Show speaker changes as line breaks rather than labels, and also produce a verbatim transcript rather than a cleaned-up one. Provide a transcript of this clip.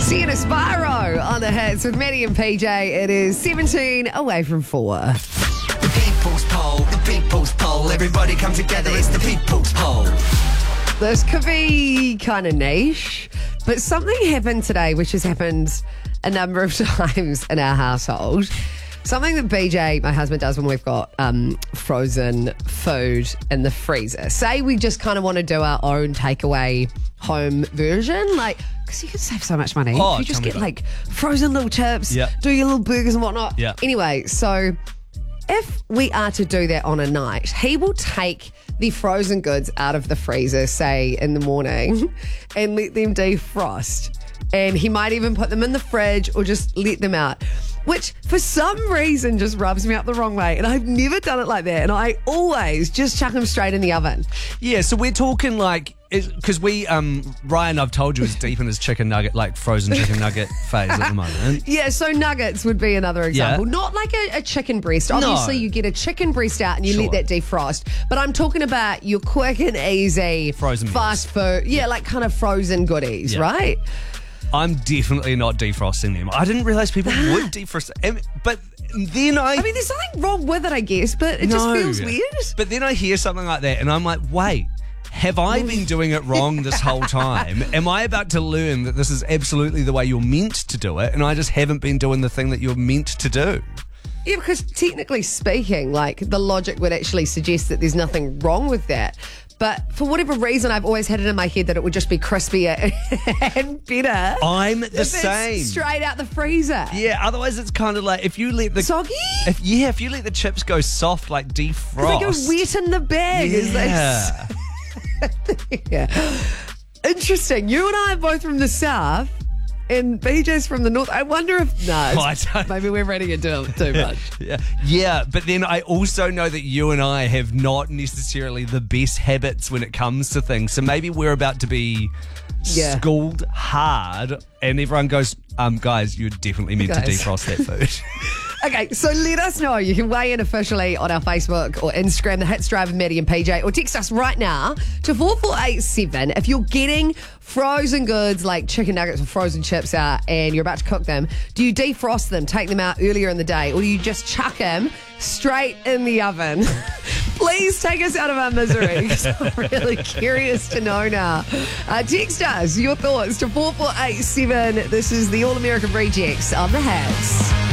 Sienna Spyro on the hits with Maddie and P J. It is seventeen away from four.
The people's poll, the people's poll. Everybody come together, it's the people's poll.
This could be kind of niche, but something happened today which has happened a number of times in our household. Something that B J, my husband, does when we've got um, frozen food in the freezer. Say we just kind of want to do our own takeaway home version, like, because you can save so much money.
Oh,
you just
tell me
get
about
like frozen little chips,
Yep.
do your little burgers and whatnot.
Yep.
Anyway, so if we are to do that on a night, he will take the frozen goods out of the freezer, say in the morning, and let them defrost. And he might even put them in the fridge or just let them out, which for some reason just rubs me up the wrong way. And I've never done it like that. And I always just chuck them straight in the oven.
Yeah, so we're talking like, because we, um, Ryan, I've told you, is deep in his chicken nugget, like frozen chicken nugget phase at the moment.
Yeah, so nuggets would be another example.
Yeah.
Not like a, a chicken breast. Obviously,
No.
you get a chicken breast out and you
Sure.
let that defrost. But I'm talking about your quick and easy
Frozen
fast food. Yeah, like kind of frozen goodies,
Yeah.
right?
I'm definitely not defrosting them. I didn't realise people would defrost them. But then I...
I mean, there's nothing wrong with it, I guess, but it
No.
just feels weird.
But then I hear something like that and I'm like, wait, have I been doing it wrong this whole time? Am I about to learn that this is absolutely the way you're meant to do it and I just haven't been doing the thing that you're meant to do?
Yeah, because technically speaking, like the logic would actually suggest that there's nothing wrong with that. But for whatever reason, I've always had it in my head that it would just be crispier and better.
I'm the
if it's
same.
straight out the freezer.
Yeah, otherwise it's kind of like if you let the...
Soggy?
If, yeah, if you let the chips go soft, like defrost.
They go wet in the bag. as they
Yeah.
say. Yeah. Interesting. You and I are both from the south. And B J's from the north. I wonder if... No,
I don't-
maybe we're reading it too, too much.
Yeah, yeah, but then I also know that you and I have not necessarily the best habits when it comes to things. So maybe we're about to be
Yeah.
schooled hard, and everyone goes, "Um, guys, you're definitely meant to
Guys.
defrost that food."
Okay, so let us know. You can weigh in officially on our Facebook or Instagram, The Hits Drive with Maddie and P J, or text us right now to four four eight seven. If you're getting frozen goods like chicken nuggets or frozen chips out and you're about to cook them, do you defrost them, take them out earlier in the day, or do you just chuck them straight in the oven? Please take us out of our misery, because I'm really curious to know now. Uh, text us your thoughts to four four eight seven. This is the All American Rejects on The Hits.